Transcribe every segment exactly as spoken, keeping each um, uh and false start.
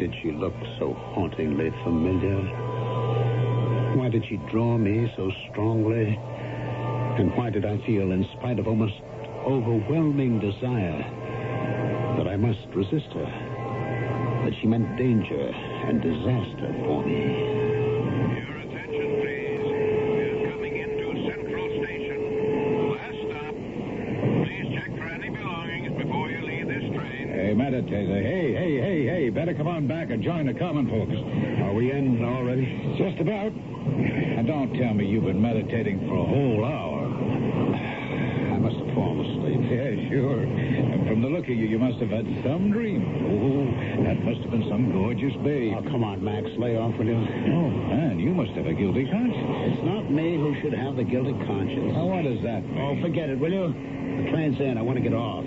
did she look so hauntingly familiar? Why did she draw me so strongly? And why did I feel, in spite of almost overwhelming desire, that I must resist her? That she meant danger and disaster for me? Your attention, please. We're coming into Central Station. Last stop. Please check for any belongings before you leave this train. Hey, meditator. Hey, hey, hey, hey. Better come on back and join the common folks. Are we in already? Just about. And don't tell me you've been meditating for a whole hour. I must have fallen asleep. Yeah, sure. And from the look of you, you must have had some dream. Oh, that must have been some gorgeous babe. Oh, come on, Max. Lay off, will you? Oh, man, you must have a guilty conscience. It's not me who should have the guilty conscience. Now, what does that mean? Oh, forget it, will you? The train's in. I want to get off.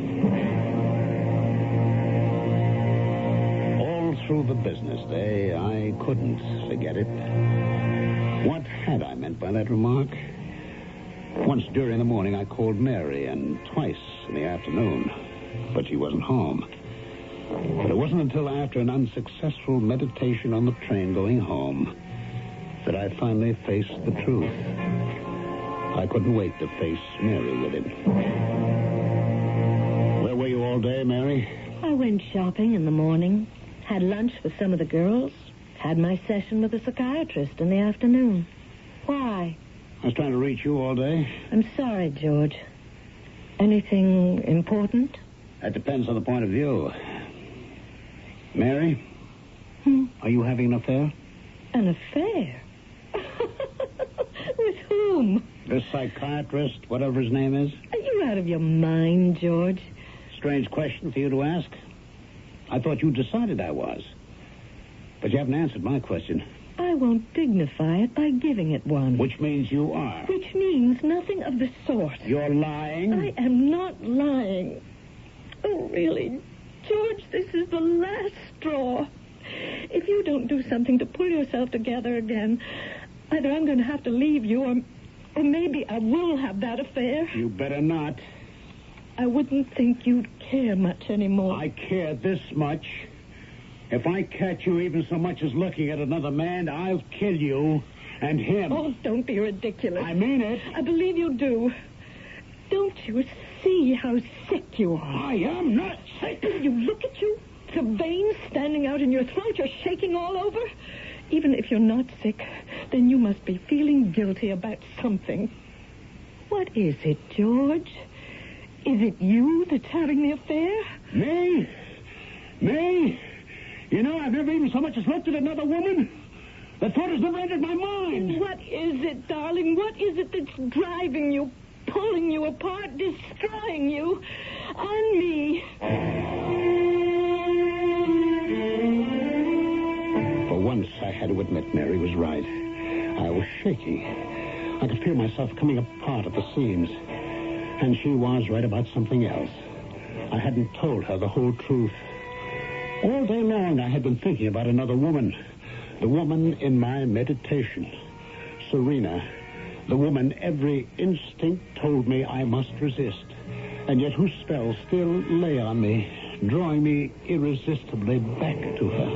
All through the business day, I couldn't forget it. What had I meant by that remark? Once during the morning, I called Mary, and twice in the afternoon. But she wasn't home. But it wasn't until after an unsuccessful meditation on the train going home that I finally faced the truth. I couldn't wait to face Mary with him. Where were you all day, Mary? I went shopping in the morning, had lunch with some of the girls, had my session with a psychiatrist in the afternoon. Why? I was trying to reach you all day. I'm sorry, George. Anything important? That depends on the point of view. Mary? Hmm? Are you having an affair? An affair? With whom? This psychiatrist, whatever his name is? Are you out of your mind, George? Strange question for you to ask. I thought you decided I was. But you haven't answered my question. I won't dignify it by giving it one. Which means you are. Which means nothing of the sort. You're lying? I am not lying. Oh, really, George, this is the last straw. If you don't do something to pull yourself together again, either I'm going to have to leave you, or, or maybe I will have that affair. You better not. I wouldn't think you'd care much anymore. I care this much. If I catch you even so much as looking at another man, I'll kill you and him. Oh, don't be ridiculous. I mean it. I believe you do. Don't you see how sick you are? I am not sick. You look at you, the veins standing out in your throat, you're shaking all over. Even if you're not sick, then you must be feeling guilty about something. What is it, George? Is it you that's having the affair? Me? Me? You know, I've never even so much as looked at another woman. The thought has never entered my mind. What is it, darling? What is it that's driving you, pulling you apart, destroying you? On me. For once, I had to admit Mary was right. I was shaking. I could feel myself coming apart at the seams. And she was right about something else. I hadn't told her the whole truth. All day long, I had been thinking about another woman. The woman in my meditation. Serena. The woman every instinct told me I must resist. And yet whose spell still lay on me, drawing me irresistibly back to her.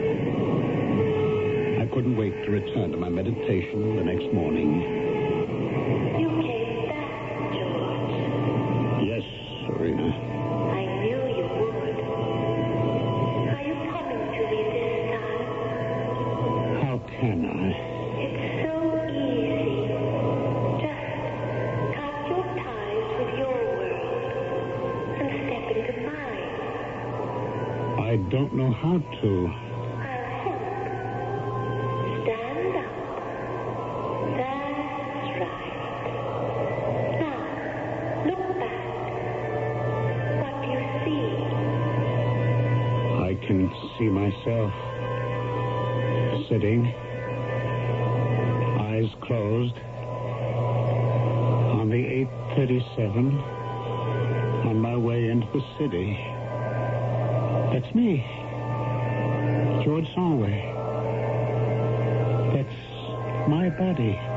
I couldn't wait to return to my meditation the next morning. You came back, George. Yes, Serena. I knew you would. Are you coming to me this time? How can I? It's so easy. Just cut your ties with your world and step into mine. I don't know how to. I'll help. Stand up. That's right. Now, look back. What do you see? I can see myself sitting, eyes closed, on the eight thirty-seven, on my way into the city. That's me, George Solway. That's my body.